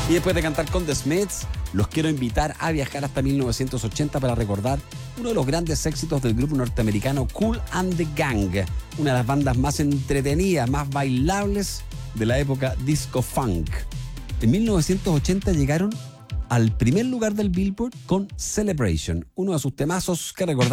Y después de cantar con The Smiths, los quiero invitar a viajar hasta 1980 para recordar uno de los grandes éxitos del grupo norteamericano Kool and the Gang, una de las bandas más entretenidas, más bailables de la época disco funk. En 1980 llegaron al primer lugar del Billboard con Celebration, uno de sus temazos que recordamos.